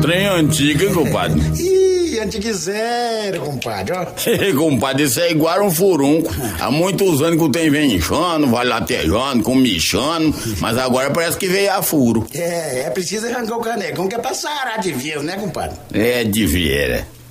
Trem antigo, hein, compadre? Ih, antigo zero, compadre, ó. Compadre, isso é igual um furunco. Há muitos anos que o trem vem inchando, vai latejando, comichando, mas agora parece que veio a furo. É preciso arrancar o canecão que é pra sarar de vez, né, compadre? É de Vieira.